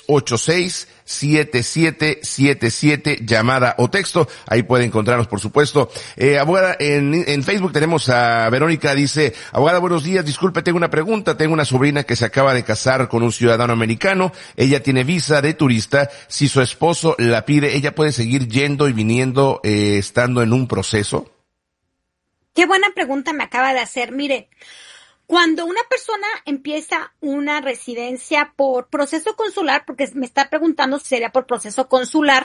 386-7777, llamada o texto. Ahí puede encontrarnos, por supuesto. Abogada, en Facebook tenemos a Verónica, dice: abogada, buenos días, disculpe, tengo una pregunta. Tengo una sobrina que se acaba de casar con un ciudadano americano. Ella tiene visa de turista. Si su esposo la pide, ¿ella puede seguir yendo y viniendo, estando en un proceso? Qué buena pregunta me acaba de hacer. Mire, cuando una persona empieza una residencia por proceso consular, porque me está preguntando si sería por proceso consular,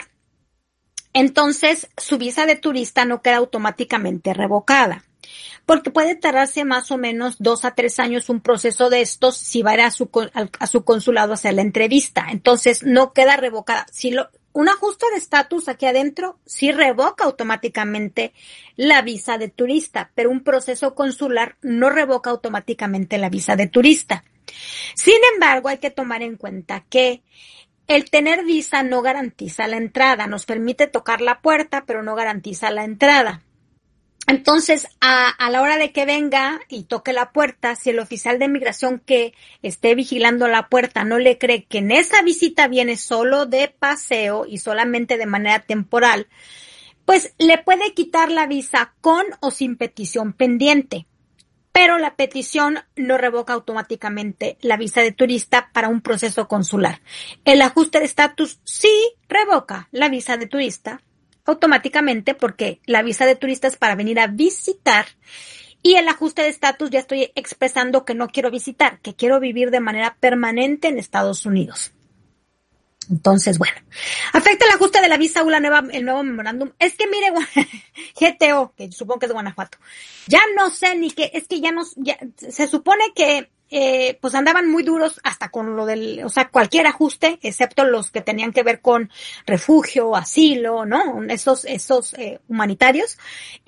entonces su visa de turista no queda automáticamente revocada, porque puede tardarse más o menos 2 a 3 años un proceso de estos si va a ir a su consulado a hacer la entrevista. Entonces no queda revocada. Un ajuste de estatus aquí adentro sí revoca automáticamente la visa de turista, pero un proceso consular no revoca automáticamente la visa de turista. Sin embargo, hay que tomar en cuenta que el tener visa no garantiza la entrada, nos permite tocar la puerta, pero no garantiza la entrada. Entonces, a la hora de que venga y toque la puerta, si el oficial de migración que esté vigilando la puerta no le cree que en esa visita viene solo de paseo y solamente de manera temporal, pues le puede quitar la visa con o sin petición pendiente. Pero la petición no revoca automáticamente la visa de turista para un proceso consular. El ajuste de estatus sí revoca la visa de turista automáticamente, porque la visa de turista es para venir a visitar, y el ajuste de estatus ya estoy expresando que no quiero visitar, que quiero vivir de manera permanente en Estados Unidos. Entonces, bueno, afecta el ajuste de la visa el nuevo memorándum. Es que mire, GTO, que supongo que es Guanajuato, ya no sé ni qué, es que ya se supone que pues andaban muy duros hasta con lo cualquier ajuste, excepto los que tenían que ver con refugio, asilo, ¿no? Esos humanitarios.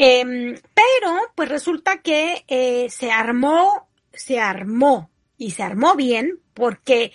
Pero, pues resulta que se armó bien, porque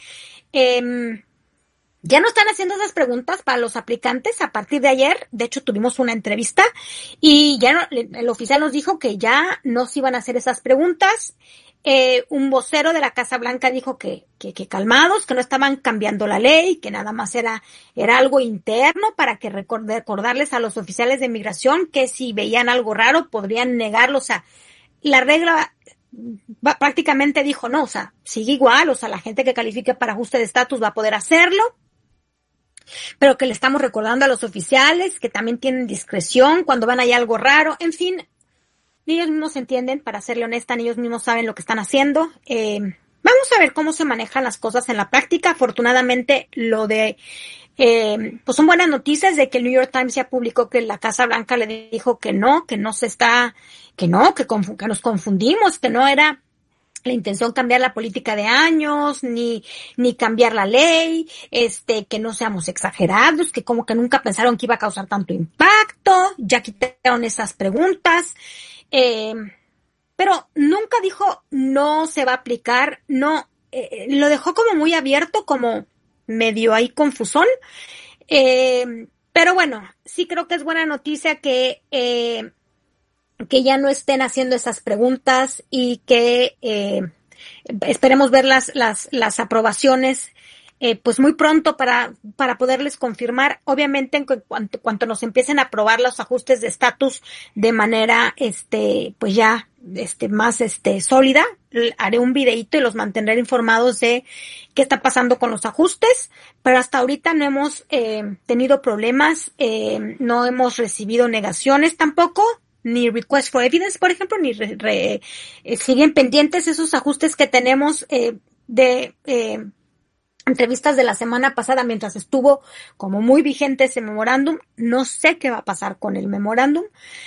ya no están haciendo esas preguntas para los aplicantes a partir de ayer. De hecho, tuvimos una entrevista y ya el oficial nos dijo que ya no se iban a hacer esas preguntas. Un vocero de la Casa Blanca dijo que calmados, que no estaban cambiando la ley, que nada más era algo interno para que recordarles a los oficiales de migración que si veían algo raro podrían negarlo. O sea, la regla prácticamente dijo no, o sea, sigue igual, o sea, la gente que califique para ajuste de estatus va a poder hacerlo, pero que le estamos recordando a los oficiales que también tienen discreción cuando van allá algo raro. En fin, ni ellos mismos entienden, para serle honesta, ni ellos mismos saben lo que están haciendo. Vamos a ver cómo se manejan las cosas en la práctica. Afortunadamente, pues son buenas noticias de que el New York Times ya publicó que la Casa Blanca le dijo que nos confundimos, que no era la intención cambiar la política de años, ni cambiar la ley, que no seamos exagerados, que como que nunca pensaron que iba a causar tanto impacto, ya quitaron esas preguntas, pero nunca dijo no se va a aplicar, no, lo dejó como muy abierto, como medio ahí confusón, pero bueno, sí creo que es buena noticia que ya no estén haciendo esas preguntas y que esperemos ver las aprobaciones pues muy pronto para poderles confirmar. Obviamente en cuanto nos empiecen a aprobar los ajustes de estatus de manera pues ya más sólida, haré un videíto y los mantendré informados de qué está pasando con los ajustes, pero hasta ahorita no hemos tenido problemas, no hemos recibido negaciones tampoco, ni request for evidence, por ejemplo, ni siguen pendientes esos ajustes que tenemos de entrevistas de la semana pasada, mientras estuvo como muy vigente ese memorándum. No sé qué va a pasar con el memorándum,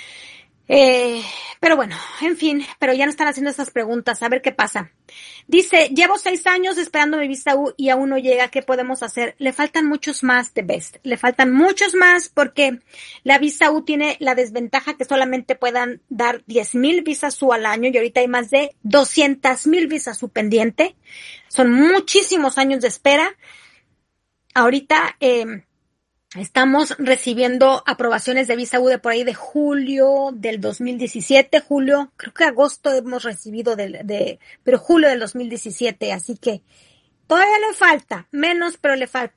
pero bueno, en fin, pero ya no están haciendo esas preguntas, a ver qué pasa. Dice, llevo 6 años esperando mi visa U y aún no llega, ¿qué podemos hacer? Le faltan muchos más de Best, le faltan muchos más, porque la visa U tiene la desventaja que solamente puedan dar 10,000 visas U al año, y ahorita hay más de 200,000 visas U pendiente. Son muchísimos años de espera. Ahorita estamos recibiendo aprobaciones de visa U de por ahí de julio del 2017, creo que agosto hemos recibido pero julio del 2017, así que todavía le falta, menos, pero le falta.